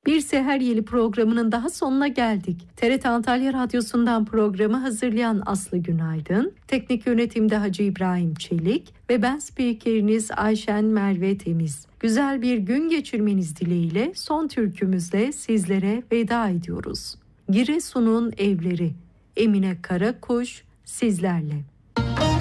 Bir Seher Yeli programının daha sonuna geldik. TRT Antalya Radyosu'ndan programı hazırlayan Aslı Günaydın, teknik yönetimde Hacı İbrahim Çelik ve ben spikeriniz Ayşen Merve Temiz. Güzel bir gün geçirmeniz dileğiyle son türkümüzle sizlere veda ediyoruz. Giresun'un evleri, Emine Karakuş sizlerle.